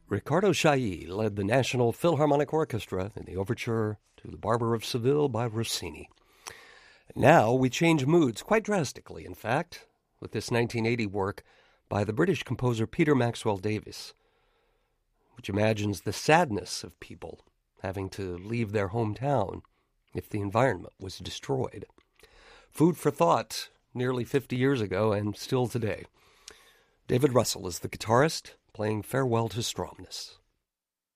Riccardo Chailly led the National Philharmonic Orchestra in the overture to The Barber of Seville by Rossini. Now we change moods quite drastically, in fact, with this 1980 work by the British composer Peter Maxwell Davies, which imagines the sadness of people having to leave their hometown if the environment was destroyed. Food for thought nearly 50 years ago and still today. David Russell is the guitarist, playing Farewell to Stromness.